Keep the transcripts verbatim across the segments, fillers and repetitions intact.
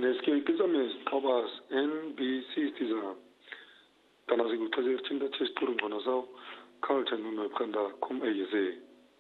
Neski kizames obas N B C tiza tanasi gutazer chinda chesturun gonazao kalcha nuno kanda kum ayeze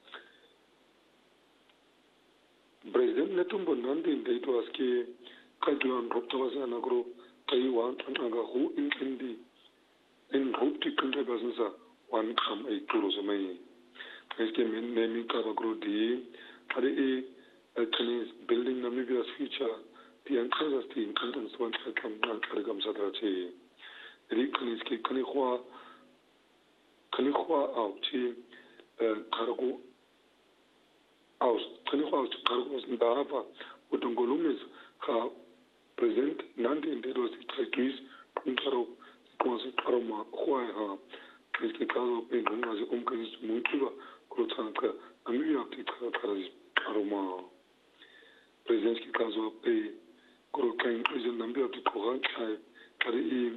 President netumbo nandi deito aski kajuan ruptawasa nagro Taiwan anaga hu in indi in hupti kanda basansa wan kam ay turosumay Neski min nemi kabagro di hari e Chinese building Namibia's future the answers the incumbents want to come and Karigam Sadrachi. Rikanski Kanihua Kanihua out, Karago out, Kanihua out, Karagos and Dava, Utungolumis, ha present Nandi and Dedos, Trakis, Puntaro, Concept Aroma, Huaha, Kiskikazo, and Humas, Umkis, Muntiva, Krutanka, Amia, Tikaras, Aroma. Presidentski kazo pe kuro kain president nambi abdi kohan chai kari i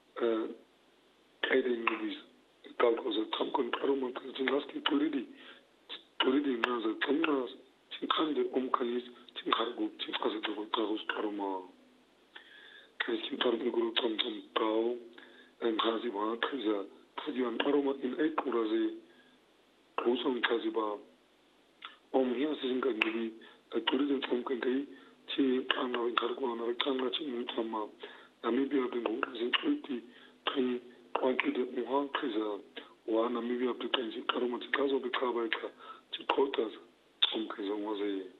kaidin nubis kalko za tamkon aroma kazingaski tulidi tulidi naza tamnas chinkande umkanis chinkargu chinkase dogo tagos aroma kaiskin tarbi kuro tam tam tao en kazi ba kaza kaziwan aroma in ay kuraze kusong kazi ba om hiya sizinga nubi tourism from country, she and our Cargona, Kanga, Tama, Namibia, the moon is in twenty, three, one kid, one Kisa, one Namibia, the Kansi, Karamatikas of the Kabaika, Chikotas, some Kisa was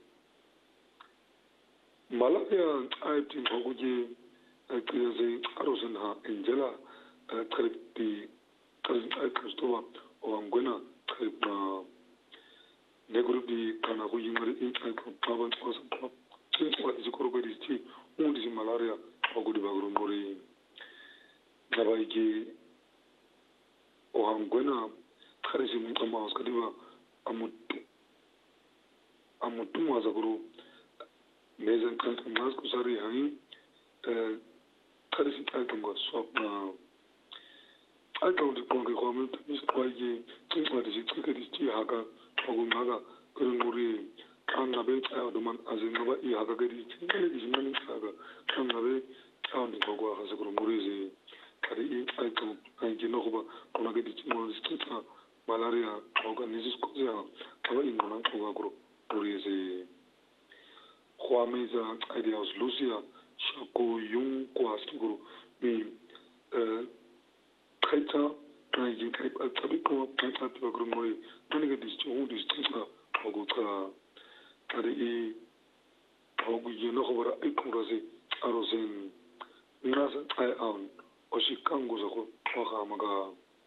a Malaria, I think, Hoguji, Kiza, Arosenha, Angela, Trip the Cousin Alcastova, or Anguna, Trip. Negrubi kana kuyimari inkai ko paban ko ko what is ko gadi ti undi malaria agudi bagro mori nabaiki o hangwena kharisi mutama uskadiwa amut amutumwa zakuru mezen kan mas ko sari hani eh kharisi altunga swapna altunga ko ko ko mis ko ye kinwa disi tikedi ti haga Ogunaga, Kurunguri, Kangabe, Aldoman, Azingaba, Yagagadi, Chinese Saga, Kangabe, Town in Gogua, Hasakurumurizi, Kari, Aitu, and Ginoba, Konagadi, Stita, Malaria, Organizis Kozia, Kava in Monagro, Purizi, Huameza, Ideas, Lucia, Shako, Yung, Kwaskiguru, me, Kaita, I think I typical Kaita Grumori, Nanga Distu, Distinta, Oguta, Kari, Ogu Yenova, Ikurazi, Arosin, Nasa I own, Oshikango, Wahamaga,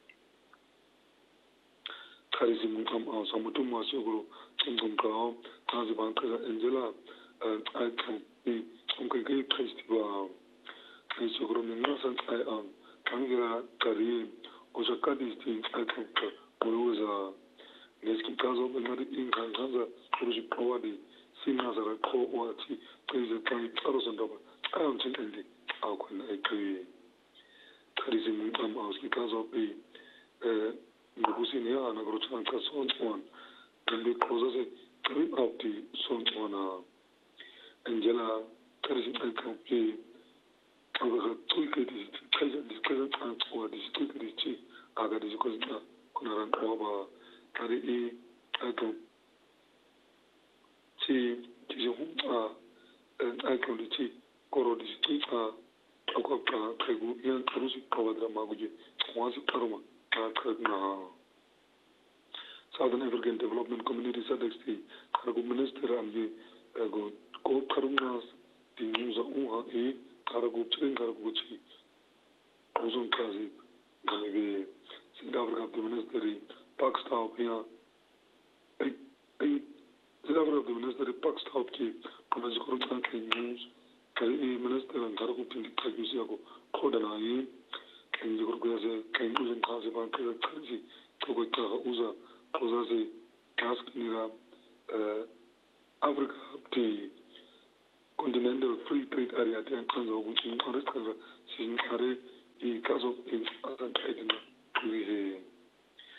Karizim, Samutuma, Suguru, Tumka, Tazibanka, Angela, and I can be Unkaki Festival, and Suguru, Nasa I own, Kanga, Kari. Osakadi is the Alcanka, Muruza, Neskikazo, and Madi Inkanza, Kuruji Pawadi, Sinazara, Ko Wati, Praise the Time, Arosandova, I don't think any Alcan Ake Karizim Auskikazo be Mugusinia and Agrochanka Son one, and because a three of the Son one, Angela, Karizim Alcan. Aga tweaked is present is present and or this tweaked is chi aga this because kunaran oba kari e ato chi chi hum and ato the chi koro this chi a ako pra tregu yan trusi kawadra maguji wansi karuma ta na Southern African Development Community S A D C Kargu Minister and the go go karumas the news unha e Karagu Ching Karaguchi, Ozon Kazi, Gamibi, South Africa Ministry, Pakistan, here, South Africa Ministry, Pakistan, Kanajikurun News, Kari Minister and Karagu Pindi Kagusiago, Kodanayi, King Jurgaze, King Uzan Kazi Banka, Kazi, Togoka Uza, Kozazi, Kaskinira, Africa, the Continental Free Trade Area, the entrance of which in Ariskaza, Sinkare, the Kazo in other trading with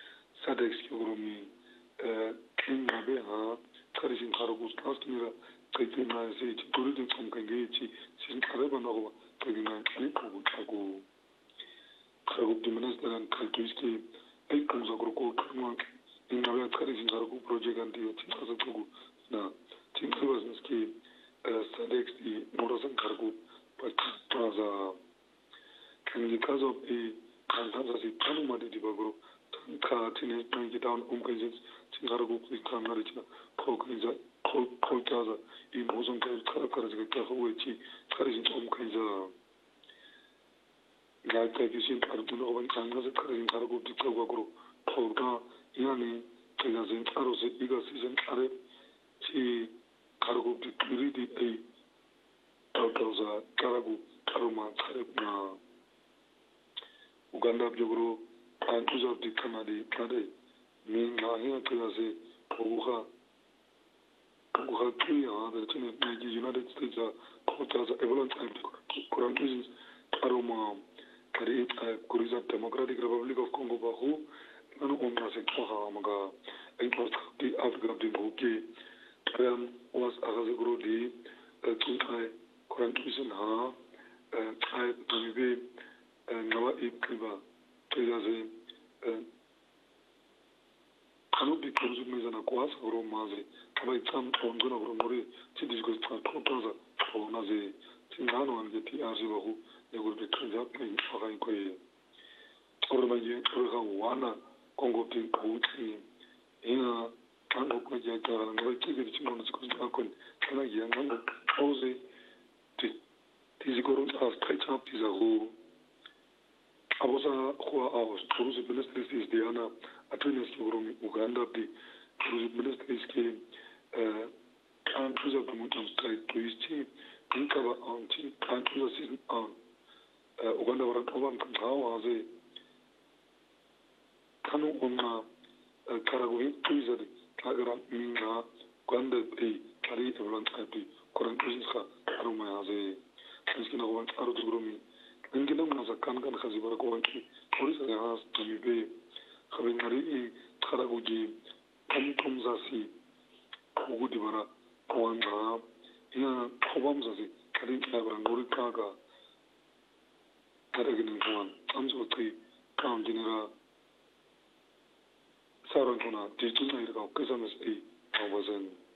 Sadex Yurumi, King Nabeha, Karishin Karagus, Kaskinira, qeqinqa sithi tulidi ncomka ngethi sinqareba nokuba qeqinqa xaniqobo xaku xaku minister kaltuiski ayqumza kuruko qinqa inqabe qharisi ngaruko project anti tsinqaza xuku na tsinqaza ski sadex i morasan ngaruko paza because of a kantanza si tanuma de dibagro ka tine ngi down umkenzis tsingaruko qinqangarita qokriza qolqaza i mozon ka qharakara zika khwechi qharisi umkenza ngaka kisin arduno ban kangaza qharin qaruko dikagro qolqa yani qilazin qarose iga season qare ci qaruko dikiridi ay tawza qaragu qaruma qaribna Uganda bjogro and user di Canada Canada min ngahi qilase uha uha tuya the United States quotas evolent current is aroma create a Kuriza Democratic Republic of Congo bahu nanu omna se koha maga import di Africa di buke um was agazegro di tunai current is ha I maybe ngawa ikliba tuyaze kanu bi kunzu mezana kwasa ro maze kaba itam onzona ro mori tidisgo tsantoza onaze tingano anje ti azibahu negol bi kunza pe fagai koye orbaje orga wana kongo tin kuti ina kanu ko je tara ngoi tigiri chimono sikon akon kana yanga oze ti tizigoro as kaita tizaho Abosa Hua Aus, Tourism Ministries is the Anna, Attorneys from Uganda, the Tourism Ministries came, and to the Mountain State to his chief, in cover on chief, and to the season on Uganda, Oban Kawa, the Kanu Oma, Karagoin, Twiza, Kagara, Minga, Uganda, a Kari, Evan, Happy, Koran Kuzinska, Aroma, the Kinskin of one Arutugumi. Ingina masa kan kan khazibara ko anki thori sa has tamibe khabinari kharaguji kam kam zasi ugudi bara wanga ina khobam zasi kari labara ngori kaga taragin kwan amso tri kam dinera saran kona tituna irka kesames ei awazan